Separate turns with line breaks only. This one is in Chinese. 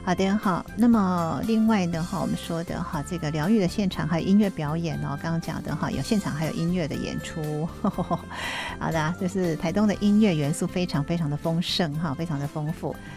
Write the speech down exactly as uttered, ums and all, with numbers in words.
好的，好。那么另外呢，哈，我们说的哈，这个疗愈的现场还有音乐表演哦，刚刚讲的哈，有现场还有音乐的演出。好的，就是台东的音乐元素非常非常的丰盛哈，非常的丰富。